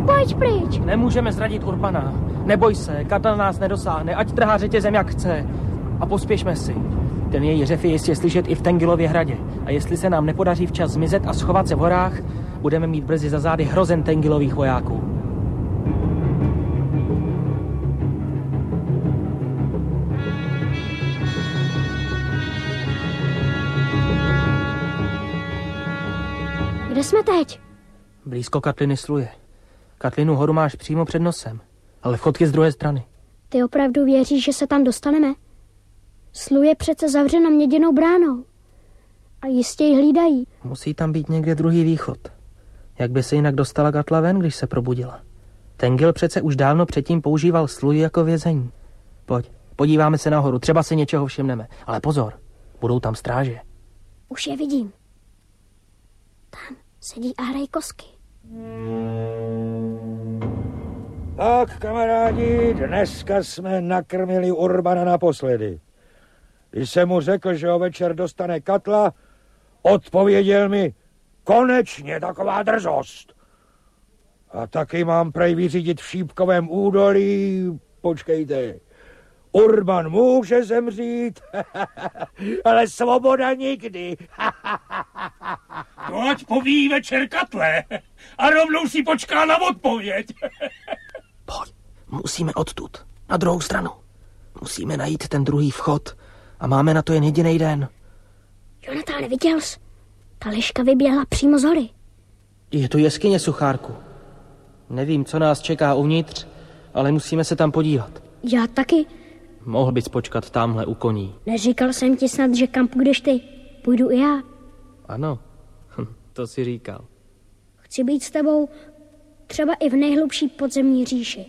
Pojď pryč. Nemůžeme zradit Urbana. Neboj se, Katla nás nedosáhne, ať trhá řetězem jak chce. A pospěšme si. Ten její řev je jistě slyšet i v Tengilově hradě. A jestli se nám nepodaří včas zmizet a schovat se v horách, budeme mít brzy za zády hrozen Tengilových vojáků. Kde jsme teď? Blízko Katliny Sluje. Katlinu horu máš přímo před nosem, ale vchod je z druhé strany. Ty opravdu věříš, že se tam dostaneme? Sluje je přece zavřeno měděnou bránou. A jistě ji hlídají. Musí tam být někde druhý východ. Jak by se jinak dostala Katla ven, když se probudila? Tengil přece už dávno předtím používal Sluji jako vězení. Pojď, podíváme se nahoru, třeba si něčeho všimneme. Ale pozor, budou tam stráže. Už je vidím. Tam sedí a hrají kosky. Tak, kamarádi, dneska jsme nakrmili Urbana naposledy. Když jsem mu řekl, že o večer dostane Katla, odpověděl mi, konečně taková drzost. A taky mám prej vyřídit v Šípkovém údolí, počkejte, Urban může zemřít, ale svoboda nikdy. No ať poví večer Katle a rovnou si počká na odpověď. Pojď, musíme odtud, na druhou stranu. Musíme najít ten druhý vchod a máme na to jen jediný den. Jonatáne, viděl jsi? Ta liška vyběhla přímo z hory. Je to jeskyně, Suchárku. Nevím, co nás čeká uvnitř, ale musíme se tam podívat. Já taky. Mohl bys počkat tamhle u koní. Neříkal jsem ti snad, že kam půjdeš ty? Půjdu i já. Ano, to si říkal. Chci být s tebou třeba i v nejhlubší podzemní říši.